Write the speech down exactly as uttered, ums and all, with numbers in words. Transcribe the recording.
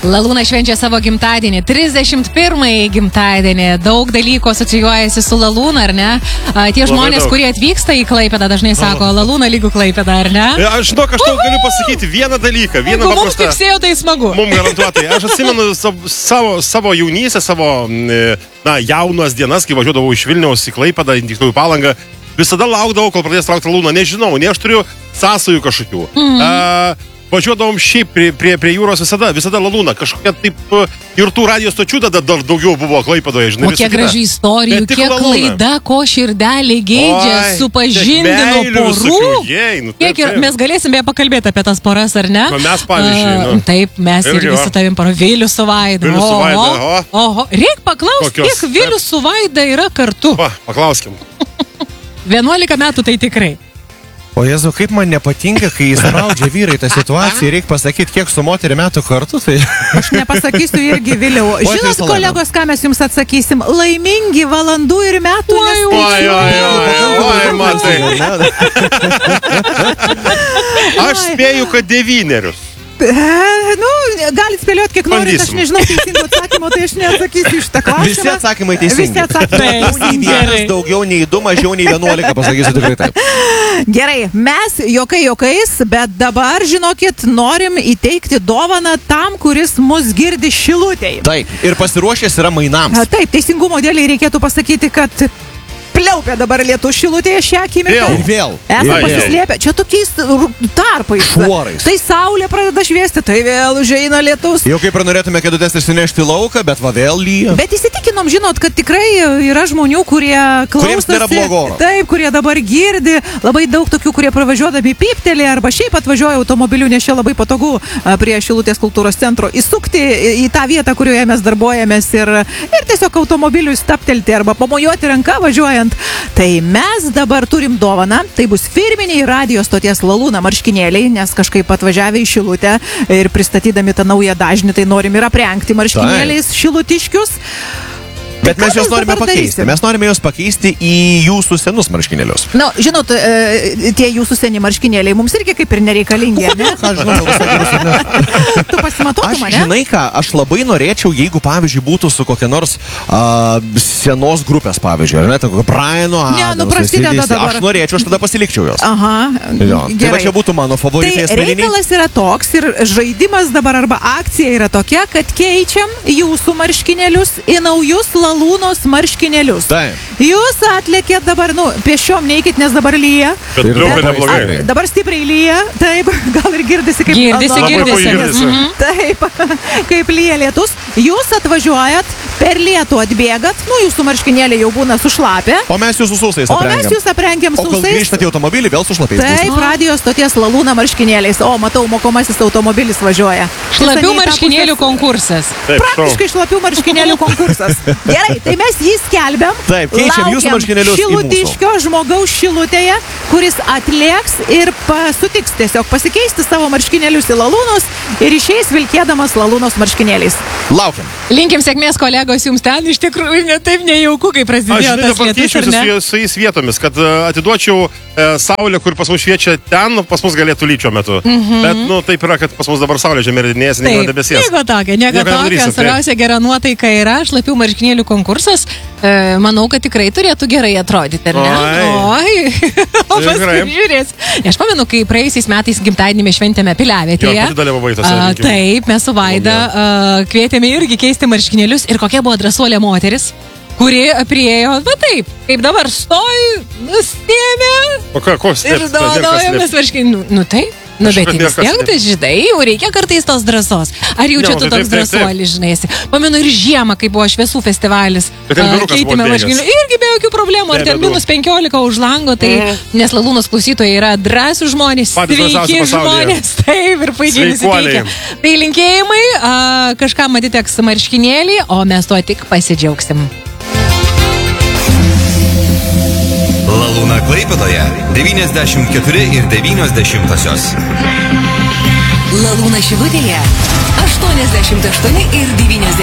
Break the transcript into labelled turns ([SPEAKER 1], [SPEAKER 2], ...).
[SPEAKER 1] Lalūna švenčia savo gimtadienį, trisdešimt pirmąjį gimtadienį. Daug dalykų asocijuojasi su Lalūna, ar ne? A, tie žmonės,
[SPEAKER 2] daug.
[SPEAKER 1] kurie atvyksta į Klaipėdą, dažnai sako, Lalūna lygų Klaipėda, ar ne?
[SPEAKER 2] Aš žinok, aš tau galiu pasakyti vieną dalyką. Vieną
[SPEAKER 1] Mums
[SPEAKER 2] paprastą.
[SPEAKER 1] kaip sėjo, tai smagu.
[SPEAKER 2] Mums garantuotai. Aš atsimenu savo, savo jaunystę, savo na, jaunas dienas, kai važiuodavau iš Vilniaus į Klaipėdą, į tikrųjų Palangą. Visada laukdavau, kol pradės traukti Lalūną. Nežinau, ne aš turiu sąsajų kažkokių. Mm. A, Važiuodavom šiaip prie, prie, prie jūros visada, visada Lalūna. Kažkokia taip ir tų radijos stočių tada dar daugiau buvo Klaipėdoje, žinai.
[SPEAKER 1] O kiek gražių istorijų, kiek
[SPEAKER 2] Lalūna.
[SPEAKER 1] klaida, ko širdeliai geidžia, supažindino porų.
[SPEAKER 2] Jei, nu,
[SPEAKER 1] Kiek ir mes galėsim beje pakalbėti apie tas poras, ar ne?
[SPEAKER 2] Nu, mes pavyzdžiui.
[SPEAKER 1] Uh,
[SPEAKER 2] Nu.
[SPEAKER 1] taip, mes
[SPEAKER 2] Ir
[SPEAKER 1] irgi
[SPEAKER 2] jo.
[SPEAKER 1] su tavim paro Vilius su Vaida.
[SPEAKER 2] Vilius su Vaida,
[SPEAKER 1] Oho,
[SPEAKER 2] oho.
[SPEAKER 1] oho. Reik paklausti,
[SPEAKER 2] Kokios,
[SPEAKER 1] kiek Vilius su Vaida yra kartu.
[SPEAKER 2] Va, paklauskim.
[SPEAKER 1] vienuolika metų tai tikrai.
[SPEAKER 3] O Jezu, kaip man nepatinka, kai įspraudžia vyrai tą situaciją, reikia pasakyti, kiek su moterį metų kartu, tai...
[SPEAKER 4] Aš nepasakysiu irgi vėliau.
[SPEAKER 3] Oi, tai
[SPEAKER 4] Žinot,
[SPEAKER 3] salame.
[SPEAKER 4] kolegos, ką mes jums atsakysim? Laimingi valandų ir metų
[SPEAKER 1] Oi,
[SPEAKER 2] Oi, oi, oi, oi, matai. Aš spėju, kad devynerius.
[SPEAKER 4] E, nu, galit spėliot, kiek norit, aš
[SPEAKER 2] Bandysim.
[SPEAKER 4] nežinau teisingo atsakymo, tai aš neatsakysiu iš tą klausimą.
[SPEAKER 3] Visi atsakymai teisingi.
[SPEAKER 4] Visi atsakymai
[SPEAKER 3] Daugiau nei
[SPEAKER 4] teisingi.
[SPEAKER 3] vienas, daugiau nei du, mažiau nei vienuolika, pasakysiu tikrai taip.
[SPEAKER 4] Gerai, mes jokai jokais, bet dabar, žinokit, norim įteikti dovaną tam, kuris mus girdi Šilutėj.
[SPEAKER 3] Taip, ir pasiruošęs yra mainams.
[SPEAKER 4] A, Taip, teisingumo dėliai reikėtų pasakyti, kad pliaupia dabar lietus Šilutėje šią akimirką.
[SPEAKER 3] Ir vėl.
[SPEAKER 4] Esame
[SPEAKER 2] Ai,
[SPEAKER 4] pasislėpę. Čia tokiais r- tarpais.
[SPEAKER 3] Šuorais.
[SPEAKER 4] Tai saulė pradeda šviesti, tai vėl užeina lietus.
[SPEAKER 3] Jau kaip ir norėtume kėdutės išsinešti į lauką, bet va vėl lyja.
[SPEAKER 4] Bet įsitikinom, žinot, kad tikrai yra žmonių, kurie
[SPEAKER 3] Kuriems
[SPEAKER 4] klausosi.
[SPEAKER 3] nėra blogo oro.
[SPEAKER 4] Taip, kurie dabar girdi. Labai daug tokių, kurie pravažiuodami pyptelį arba šiaip atvažiuoja automobiliu, nes čia labai patogu a, prie Šilutės kultūros centro įsukti į į tą vietą, kurioje mes darbuojamės ir, ir tiesiog automobiliui staptelti arba pamojuoti ranką važiuojant. Tai mes dabar turim dovaną. Tai bus firminiai radio stoties Lalūna marškinėliai, nes kažkaip atvažiavę į Šilutę ir pristatydami tą naują dažnį, tai norim ir aprengti marškinėliais šilutiškius.
[SPEAKER 3] Bet
[SPEAKER 4] ką
[SPEAKER 3] mes juos
[SPEAKER 4] mes
[SPEAKER 3] norime
[SPEAKER 4] dabar
[SPEAKER 3] pakeisti.
[SPEAKER 4] darysim?
[SPEAKER 3] Mes norime juos pakeisti į jūsų senus marškinėlius.
[SPEAKER 4] Na, žinot, e, tie jūsų seni marškinėliai mums irgi kaip ir nereikalingi, ne?
[SPEAKER 3] Ką aš žinau, visai gerus, ar ne?
[SPEAKER 4] Tu pasimatuotum
[SPEAKER 3] Aš,
[SPEAKER 4] mane?
[SPEAKER 3] žinai ką, aš labai norėčiau, jeigu, pavyzdžiui, būtų su kokia nors a, senos grupės, pavyzdžiui, ar ne, tai kokio Briano
[SPEAKER 4] Ne,
[SPEAKER 3] Adamso,
[SPEAKER 4] nu, prasideda
[SPEAKER 3] A C D C.
[SPEAKER 4] dabar.
[SPEAKER 3] Aš norėčiau, aš tada pasilikčiau jos.
[SPEAKER 4] Aha,
[SPEAKER 3] Jo. Tai va
[SPEAKER 4] gerai.
[SPEAKER 3] čia būtų mano favoritai
[SPEAKER 4] Tai
[SPEAKER 3] asmeniniai.
[SPEAKER 4] reikalas yra toks ir žaidimas dabar arba akcija yra tokia, kad keičiam jūsų marškinėlius į naujus Lalūnos marškinėlius.
[SPEAKER 3] Taip.
[SPEAKER 4] Jūs atlėkėt dabar, nu, pešiom neikit, nes dabar lyja.
[SPEAKER 2] Bet
[SPEAKER 3] Ir
[SPEAKER 2] pliaupai
[SPEAKER 3] labai
[SPEAKER 2] neblogai.
[SPEAKER 3] stipriai.
[SPEAKER 4] Dabar stipriai lyja, taip, gal ir girdisi kaip...
[SPEAKER 1] Girdisi,
[SPEAKER 4] Labai
[SPEAKER 1] girdisi.
[SPEAKER 4] puikiai
[SPEAKER 2] girdisi.
[SPEAKER 1] Mhm.
[SPEAKER 4] Taip, kaip lyja lietus. Jūs atvažiuojat, per lietų atbėgat, nu, jūsų marškinėliai jau būna sušlapę.
[SPEAKER 3] O mes jūsų sausais
[SPEAKER 4] O mes
[SPEAKER 3] aprengiam.
[SPEAKER 4] jūs aprengiam
[SPEAKER 3] O kol
[SPEAKER 4] sausais.
[SPEAKER 3] grįžtate į automobilį, vėl su šlapiais. bus.
[SPEAKER 4] Taip, radio stoties Lalūna marškinėliais. O, matau, mokomasis automobilis važiuoja.
[SPEAKER 1] Šlapių
[SPEAKER 4] Neseniai
[SPEAKER 1] marškinėlių
[SPEAKER 4] tapusias-
[SPEAKER 1] konkursas.
[SPEAKER 2] Taip, šau.
[SPEAKER 4] Praktiškai šlapių marškinėlių konkursas. Gerai, tai mes jį skelbiam.
[SPEAKER 3] Taip, keičiam jūsų
[SPEAKER 4] Laukiam
[SPEAKER 3] marškinėlius į mūsų.
[SPEAKER 4] Šilutiškio žmogaus Šilutėje, kuris atlėks ir pasutiks tiesiog pasikeisti savo marškinėlius į Lalūnos ir išeis vilkėdamas Lalūnos marškinėliais.
[SPEAKER 3] Laukiam.
[SPEAKER 1] Linkim sėkmės kolegos jums ten, iš tikrųjų netaip nejauku, kai
[SPEAKER 2] Aš
[SPEAKER 1] prasidėjo
[SPEAKER 2] žinai,
[SPEAKER 1] tas
[SPEAKER 2] dabar
[SPEAKER 1] lietus, ar
[SPEAKER 2] keičiuosi
[SPEAKER 1] ne?
[SPEAKER 2] su, su jais vietomis, kad e, atiduočiau e, saulę, kur pas mus šviečia ten, pas mus galėtų lyčio metu. Mhm. Bet, nu, taip yra, kad pas mus dabar saulė žemėridinės, nieko
[SPEAKER 1] Taip,
[SPEAKER 2] debesies.
[SPEAKER 1] nieko tokio, nieko
[SPEAKER 2] Nieko
[SPEAKER 1] tokio,
[SPEAKER 2] nedarysim, taip.
[SPEAKER 1] svarbiausia gera nuotaika yra, šlapių marškinėlių konkursas, e, manau, kad tikrai turėtų gerai atrodyti, ar ne? Oi, o paskui
[SPEAKER 2] Tikrai.
[SPEAKER 1] žiūrės. Aš pamenu, kai praėjusiais metais gimtadienį mes šventėme
[SPEAKER 2] Jo,
[SPEAKER 1] Piliavietėje.
[SPEAKER 2] pati dalyvavai tose
[SPEAKER 1] A,
[SPEAKER 2] rinkimuose.
[SPEAKER 1] Taip, mes su Vaida a, kvietėme irgi keisti marškinėlius ir kokia buvo drąsuolė moteris, kuri priejo, va taip, kaip dabar stoj, nustėmė
[SPEAKER 2] O ką, ko
[SPEAKER 1] ir
[SPEAKER 2] slėpti?
[SPEAKER 1] dovanojomės marškinėlių. Nu, nu taip. Nu,
[SPEAKER 2] Aš
[SPEAKER 1] bet
[SPEAKER 2] kad
[SPEAKER 1] vis
[SPEAKER 2] nėra kas
[SPEAKER 1] tiek, tai žinai, jau reikia kartais tos drąsos. Ar jau
[SPEAKER 2] Ne,
[SPEAKER 1] čia
[SPEAKER 2] nu,
[SPEAKER 1] tu
[SPEAKER 2] tai
[SPEAKER 1] toks
[SPEAKER 2] taip, taip, taip.
[SPEAKER 1] drąsuolis, žinai, esi? Pamenu ir žiemą, kai buvo šviesų festivalis.
[SPEAKER 2] Bet ten
[SPEAKER 1] a,
[SPEAKER 2] vyrukas
[SPEAKER 1] keitėme
[SPEAKER 2] buvo
[SPEAKER 1] marškinių. Irgi be jokių problemų. Ar
[SPEAKER 2] Be
[SPEAKER 1] ten
[SPEAKER 2] bėdų.
[SPEAKER 1] minus penkiolika už lango, tai nes Lalūnos klausytojai yra drąsūs žmonės,
[SPEAKER 2] Patys
[SPEAKER 1] sveiki
[SPEAKER 2] drąsiausi pasaulyje.
[SPEAKER 1] žmonės. Taip, ir puikiai
[SPEAKER 2] Sveikuoliai.
[SPEAKER 1] nusiteikę. Tai linkėjimai, a, kažkam atiteks marškinėlį, o mes tuo tik pasidžiaugsim.
[SPEAKER 5] Lalūna Klaipėdoje devyniasdešimt keturi ir devynios dešimtosios.
[SPEAKER 6] Lalūna Šilutėje aštuoniasdešimt aštuoni ir devynios